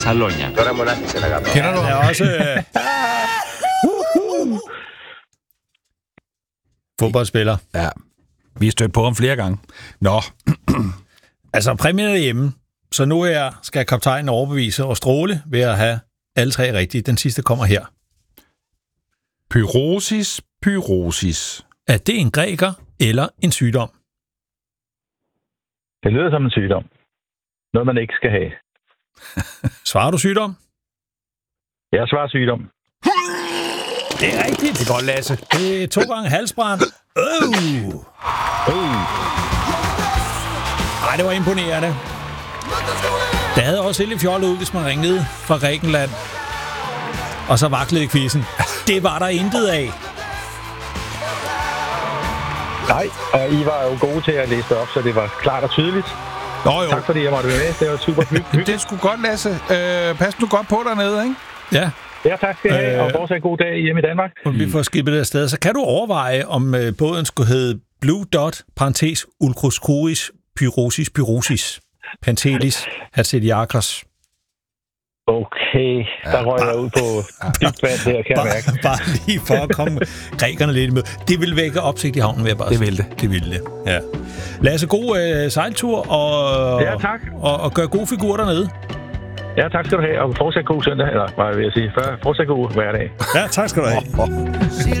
Salogna. Kender du ham også? Fodboldspiller. Ja, vi har stødt på ham flere gange. Nå. Altså, præmien er hjemme, så nu skal kaptajnen overbevise og stråle ved at have alle tre rigtige. Den sidste kommer her. Pyrosis. Er det en græker eller en sygdom? Det lyder som en sygdom. Noget, man ikke skal have. Svarer du sygdom? Jeg svarer sygdom. Det er rigtigt. Det er godt, Lasse. Det er 2 gange halsbrand. Ej, det var imponerende. Det havde også lidt fjollet ud, hvis man ringede fra Grækenland. Og så vaklede quizzen. Det var der intet af. Nej, og I var jo gode til at læse det op, så det var klart og tydeligt. Nå jo. Tak fordi jeg måtte være med. Det var super hyggeligt. Det er sgu godt, Lasse. Pas nu godt på dernede, ikke? Ja. Ja, tak skal I have, og fortsat god dag hjemme i Danmark. Vi får skibet det afsted. Så kan du overveje, om båden skulle hedde Blue Dot, parentes, Ulcroscoris, Pyrosis, Pantelis, Hatzeliakos. Okay, der røg jeg ud på dybt vand der, kan jeg mærke. Bare lige for at komme grækerne lidt med. Det vil vække opsigt i havnen, vil jeg bare sige. Det vil det, ja. Lasse, god sejltur, og, ja, tak. Og gør god figur dernede. Ja, tak skal du have, og fortsat god søndag, eller hvad vil jeg sige, fortsat god hverdag. Ja, tak skal du have.